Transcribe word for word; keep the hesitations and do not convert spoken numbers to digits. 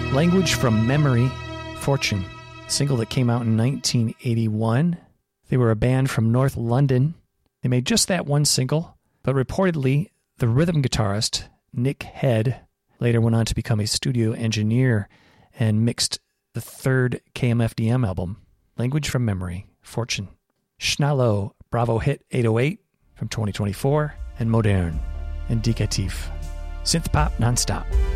Language from Memory, Fortune, a single that came out in nineteen eighty-one. They were a band from North London. They made just that one single, but reportedly the rhythm guitarist, Nick Head, later went on to become a studio engineer and mixed the third K M F D M album, Language from Memory, Fortune. Schnallow, Bravo Hit eight oh eight from twenty twenty-four, and Modern, Indicatif. Synth pop nonstop.